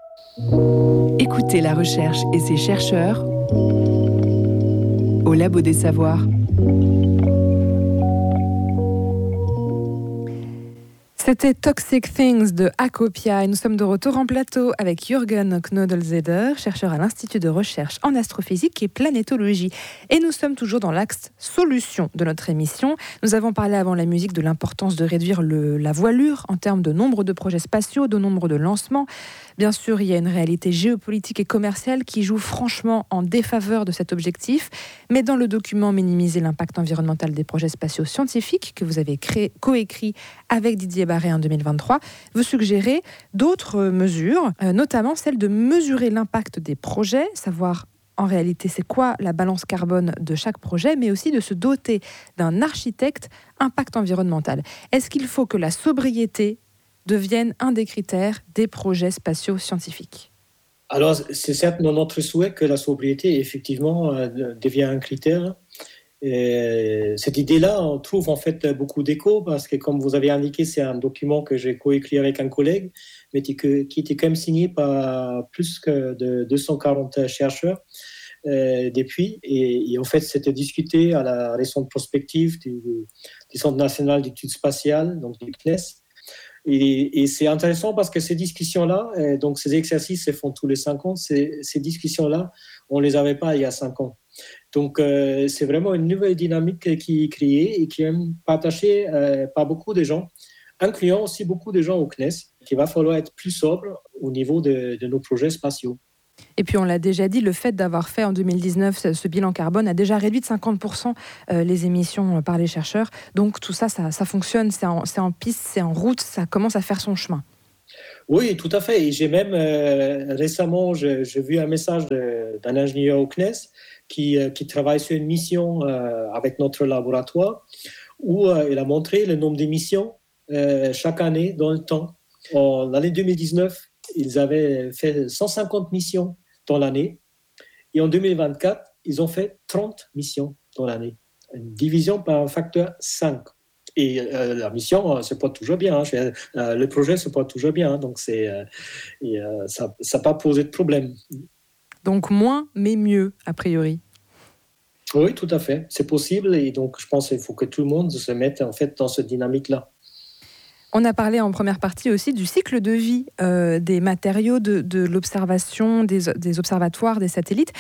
Écoutez la recherche et ses chercheurs au Labo des Savoirs. C'était Toxic Things de Acopia et nous sommes de retour en plateau avec Jürgen Knodelzeder, chercheur à l'Institut de recherche en astrophysique et planétologie. Et nous sommes toujours dans l'axe solution de notre émission. Nous avons parlé avant la musique de l'importance de réduire la voilure en termes de nombre de projets spatiaux, de nombre de lancements. Bien sûr, il y a une réalité géopolitique et commerciale qui joue franchement en défaveur de cet objectif. Mais dans le document Minimiser l'impact environnemental des projets spatiaux scientifiques que vous avez coécrit avec Didier Barré en 2023, vous suggérez d'autres mesures, notamment celle de mesurer l'impact des projets, savoir en réalité c'est quoi la balance carbone de chaque projet, mais aussi de se doter d'un architecte impact environnemental. Est-ce qu'il faut que la sobriété devienne un des critères des projets spatiaux scientifiques? Alors, c'est certes notre souhait que la sobriété, effectivement, devienne un critère. Et cette idée-là, on trouve en fait beaucoup d'écho parce que, comme vous avez indiqué, c'est un document que j'ai coécrit avec un collègue, mais qui était quand même signé par plus que de 240 chercheurs depuis. Et en fait, c'était discuté à la récente prospective du Centre national d'études spatiales, donc du CNES. Et c'est intéressant parce que ces discussions-là, donc ces exercices se font tous les 5 ans, ces discussions-là, on ne les avait pas il y a 5 ans. Donc, c'est vraiment une nouvelle dynamique qui est créée et qui est partagée par beaucoup de gens, incluant aussi beaucoup de gens au CNES, qu'il va falloir être plus sobre au niveau de nos projets spatiaux. Et puis on l'a déjà dit, le fait d'avoir fait en 2019 ce bilan carbone a déjà réduit de 50% les émissions par les chercheurs. Donc tout ça fonctionne, c'est en piste, c'est en route, ça commence à faire son chemin. Oui, tout à fait. Et j'ai même récemment, j'ai vu un message d'un ingénieur au CNES qui travaille sur une mission avec notre laboratoire où il a montré le nombre d'émissions chaque année dans le temps. En l'année 2019, ils avaient fait 150 missions dans l'année. Et en 2024, ils ont fait 30 missions dans l'année. Une division par un facteur 5. Et la mission se porte toujours bien. Le projet se porte toujours bien. Donc, ça n'a pas posé de problème. Donc, moins, mais mieux, a priori. Oui, tout à fait. C'est possible. Et donc, je pense qu'il faut que tout le monde se mette en fait dans cette dynamique-là. On a parlé en première partie aussi du cycle de vie des matériaux, de l'observation, des observatoires, des satellites.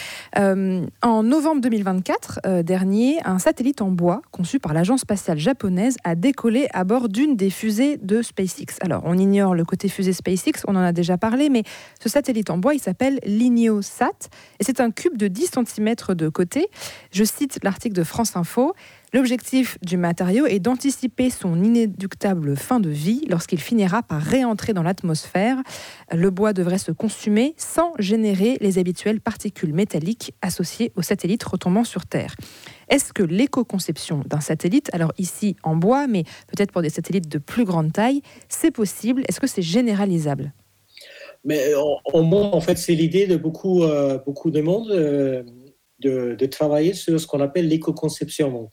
En novembre 2024 dernier, un satellite en bois conçu par l'agence spatiale japonaise a décollé à bord d'une des fusées de SpaceX. Alors, on ignore le côté fusée SpaceX, on en a déjà parlé, mais ce satellite en bois, il s'appelle l'INIOSat et c'est un cube de 10 cm de côté. Je cite l'article de France Info. L'objectif du matériau est d'anticiper son inéluctable fin de vie lorsqu'il finira par réentrer dans l'atmosphère. Le bois devrait se consumer sans générer les habituelles particules métalliques associées aux satellites retombant sur Terre. Est-ce que l'éco-conception d'un satellite, alors ici en bois, mais peut-être pour des satellites de plus grande taille, c'est possible? Est-ce que c'est généralisable? Mais en fait, c'est l'idée de beaucoup de monde de travailler sur ce qu'on appelle l'éco-conception. Donc,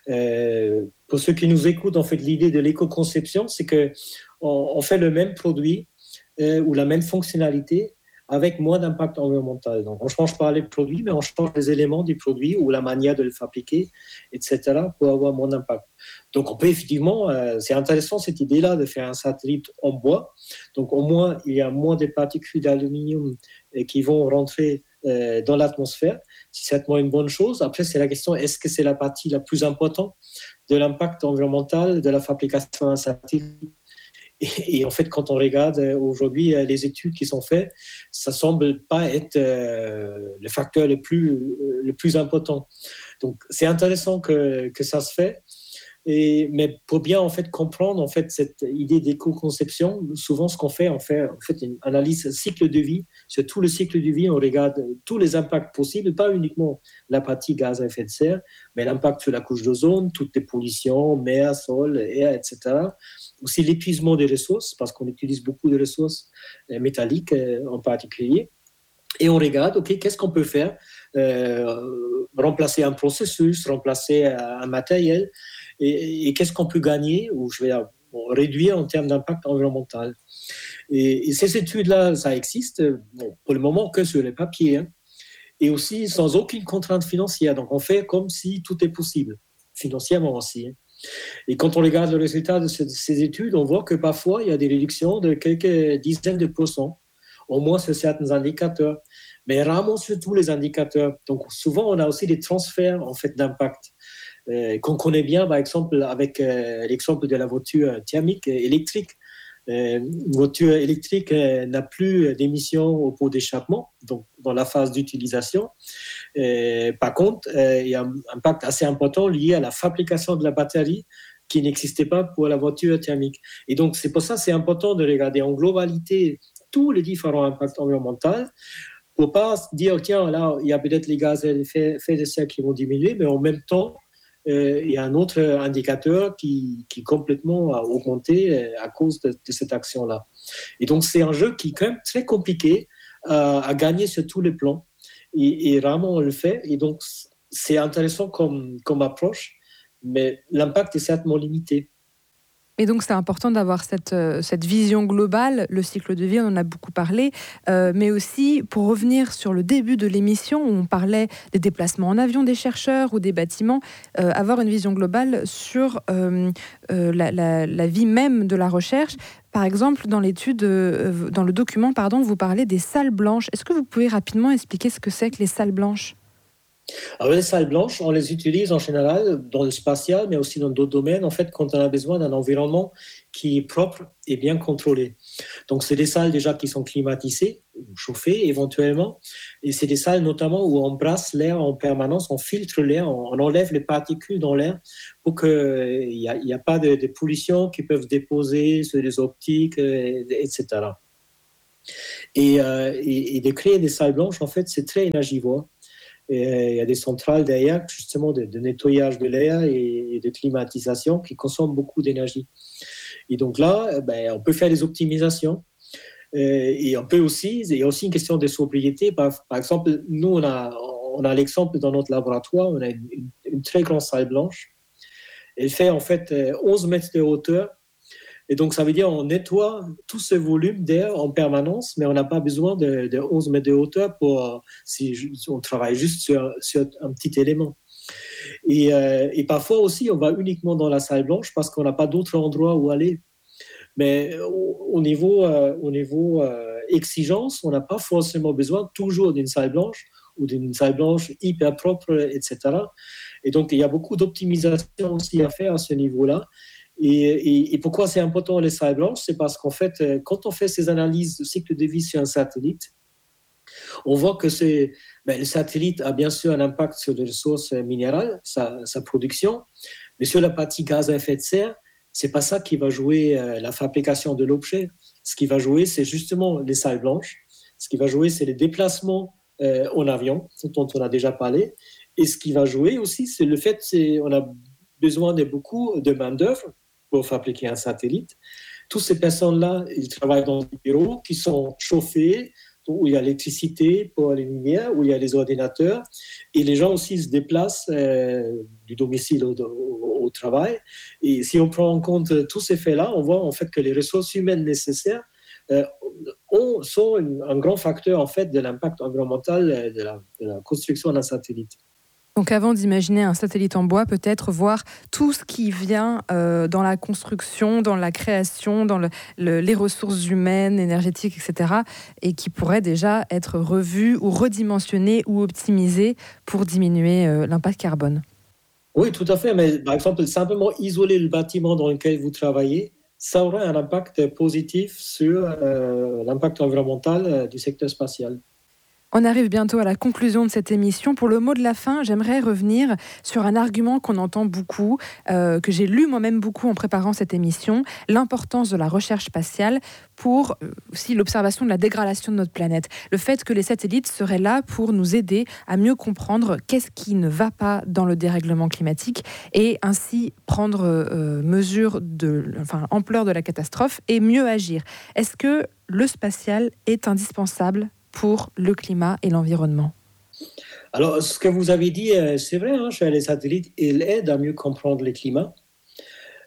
pour ceux qui nous écoutent, en fait, l'idée de l'éco-conception, c'est qu'on fait le même produit ou la même fonctionnalité avec moins d'impact environnemental. Donc, on ne change pas les produits, mais on change les éléments du produit ou la manière de le fabriquer, etc., pour avoir moins d'impact. Donc, on peut effectivement, c'est intéressant cette idée-là de faire un satellite en bois. Donc, au moins, il y a moins de particules d'aluminium qui vont rentrer dans l'atmosphère. C'est certainement une bonne chose. Après, c'est la question, est-ce que c'est la partie la plus importante de l'impact environnemental de la fabrication d'un satellite? Et en fait, quand on regarde aujourd'hui les études qui sont faites, ça ne semble pas être le facteur le plus important. Donc, c'est intéressant que ça se fait. Mais pour bien en fait comprendre en fait cette idée d'éco-conception, souvent ce qu'on fait, on fait une analyse cycle de vie. Sur tout le cycle de vie, on regarde tous les impacts possibles, pas uniquement la partie gaz à effet de serre, mais l'impact sur la couche d'ozone, toutes les pollutions, mer, sol, air, etc. Aussi l'épuisement des ressources, parce qu'on utilise beaucoup de ressources métalliques en particulier. Et on regarde, OK, qu'est-ce qu'on peut faire? Remplacer un processus, remplacer un matériel, et qu'est-ce qu'on peut gagner ou réduire en termes d'impact environnemental. Et ces études-là, ça existe, pour le moment, que sur le papier, hein, et aussi sans aucune contrainte financière. Donc, on fait comme si tout est possible, financièrement aussi. Hein. Et quand on regarde le résultat de ces études, on voit que parfois, il y a des réductions de quelques dizaines de pourcents, au moins sur certains indicateurs, mais rarement sur tous les indicateurs. Donc, souvent, on a aussi des transferts en fait, d'impact. Qu'on connaît bien, par exemple, avec l'exemple de la voiture thermique électrique. Une voiture électrique n'a plus d'émissions au pot d'échappement, donc dans la phase d'utilisation. Par contre, il y a un impact assez important lié à la fabrication de la batterie qui n'existait pas pour la voiture thermique. Et donc, c'est pour ça que c'est important de regarder en globalité tous les différents impacts environnementaux pour ne pas dire, tiens, là, il y a peut-être les gaz à effet de serre qui vont diminuer, mais en même temps, il y a un autre indicateur qui complètement a augmenté à cause de cette action-là. Et donc, c'est un jeu qui est quand même très compliqué à gagner sur tous les plans. Et rarement, on le fait. Et donc, c'est intéressant comme approche, mais l'impact est certainement limité. Et donc, c'est important d'avoir cette vision globale, le cycle de vie, on en a beaucoup parlé, mais aussi, pour revenir sur le début de l'émission, où on parlait des déplacements en avion des chercheurs ou des bâtiments, avoir une vision globale sur la vie même de la recherche. Par exemple, dans le document, vous parlez des salles blanches. Est-ce que vous pouvez rapidement expliquer ce que c'est que les salles blanches ? Alors, les salles blanches, on les utilise en général dans le spatial, mais aussi dans d'autres domaines, en fait, quand on a besoin d'un environnement qui est propre et bien contrôlé. Donc, c'est des salles déjà qui sont climatisées, chauffées éventuellement, et c'est des salles notamment où on brasse l'air en permanence, on filtre l'air, on enlève les particules dans l'air pour qu'il n'y a pas de pollution qui peuvent se déposer sur les optiques, etc. Et de créer des salles blanches, en fait, c'est très énergivore. Et il y a des centrales derrière, justement, de nettoyage de l'air et de climatisation qui consomment beaucoup d'énergie. Et donc là, on peut faire des optimisations. Et on peut aussi, il y a aussi une question de sobriété. Par exemple, nous, on a l'exemple dans notre laboratoire, on a une très grande salle blanche. Elle fait en fait 11 mètres de hauteur. Et donc, ça veut dire qu'on nettoie tout ce volume d'air en permanence, mais on n'a pas besoin de 11 mètres de hauteur si on travaille juste sur un petit élément. Et parfois aussi, on va uniquement dans la salle blanche parce qu'on n'a pas d'autre endroit où aller. Mais au niveau exigence, on n'a pas forcément besoin toujours d'une salle blanche ou d'une salle blanche hyper propre, etc. Et donc, il y a beaucoup d'optimisation aussi à faire à ce niveau-là. Et pourquoi c'est important les salles blanches ? C'est parce qu'en fait, quand on fait ces analyses de cycle de vie sur un satellite, on voit que le satellite a bien sûr un impact sur les ressources minérales, sa production, mais sur la partie gaz à effet de serre, c'est pas ça qui va jouer la fabrication de l'objet. Ce qui va jouer, c'est justement les salles blanches. Ce qui va jouer, c'est les déplacements en avion, dont on a déjà parlé. Et ce qui va jouer aussi, c'est le fait qu'on a besoin de beaucoup de main-d'œuvre pour fabriquer un satellite. Toutes ces personnes-là, ils travaillent dans des bureaux qui sont chauffés, où il y a l'électricité pour les lumières, où il y a les ordinateurs. Et les gens aussi se déplacent du domicile au travail. Et si on prend en compte tous ces faits-là, on voit en fait que les ressources humaines nécessaires sont un grand facteur en fait de l'impact environnemental de la construction d'un satellite. Donc avant d'imaginer un satellite en bois, peut-être voir tout ce qui vient dans la construction, dans la création, dans les ressources humaines, énergétiques, etc. et qui pourrait déjà être revu ou redimensionné ou optimisé pour diminuer l'impact carbone. Oui, tout à fait. Mais par exemple, simplement isoler le bâtiment dans lequel vous travaillez, ça aurait un impact positif sur l'impact environnemental du secteur spatial. On arrive bientôt à la conclusion de cette émission. Pour le mot de la fin, j'aimerais revenir sur un argument qu'on entend beaucoup, que j'ai lu moi-même beaucoup en préparant cette émission, l'importance de la recherche spatiale pour aussi l'observation de la dégradation de notre planète. Le fait que les satellites seraient là pour nous aider à mieux comprendre qu'est-ce qui ne va pas dans le dérèglement climatique et ainsi prendre mesure ampleur de la catastrophe et mieux agir. Est-ce que le spatial est indispensable pour le climat et l'environnement? Alors, ce que vous avez dit, c'est vrai, les satellites, ils aident à mieux comprendre le climat.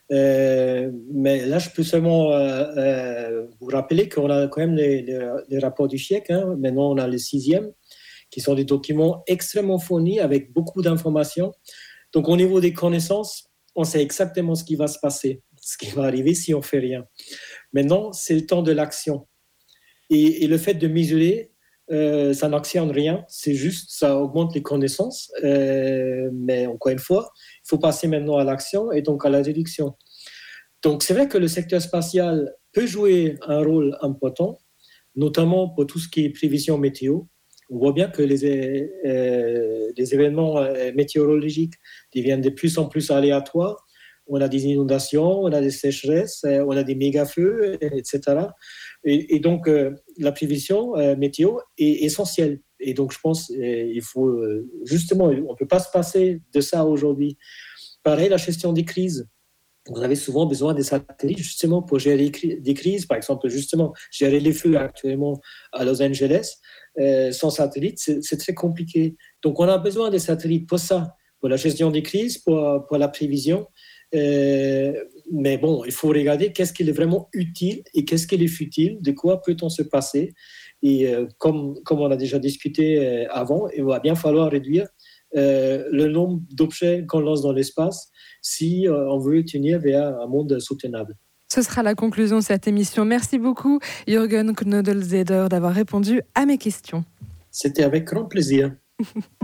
Mais là, je peux seulement vous rappeler qu'on a quand même les rapports du GIEC. Maintenant, on a les 6e, qui sont des documents extrêmement fournis avec beaucoup d'informations. Donc, au niveau des connaissances, on sait exactement ce qui va se passer, ce qui va arriver si on ne fait rien. Maintenant, c'est le temps de l'action. Et le fait de mesurer, ça n'actionne rien, c'est juste, ça augmente les connaissances. Mais encore une fois, il faut passer maintenant à l'action et donc à la réduction. Donc, c'est vrai que le secteur spatial peut jouer un rôle important, notamment pour tout ce qui est prévision météo. On voit bien que les événements météorologiques deviennent de plus en plus aléatoires. On a des inondations, on a des sécheresses, on a des méga-feux, etc. Et donc, la prévision météo est essentielle. Et donc, je pense qu'il faut justement, on ne peut pas se passer de ça aujourd'hui. Pareil, la gestion des crises. Vous avez souvent besoin des satellites justement pour gérer des crises. Par exemple, justement, gérer les feux actuellement à Los Angeles. Sans satellite, c'est très compliqué. Donc, on a besoin des satellites pour ça, pour la gestion des crises, pour la prévision. Mais bon, il faut regarder qu'est-ce qui est vraiment utile et qu'est-ce qui est futile, de quoi peut-on se passer. Et comme on a déjà discuté avant, il va bien falloir réduire le nombre d'objets qu'on lance dans l'espace si on veut tenir vers un monde soutenable. Ce sera la conclusion de cette émission. Merci beaucoup, Jürgen Knoedel-Zeder, d'avoir répondu à mes questions. C'était avec grand plaisir.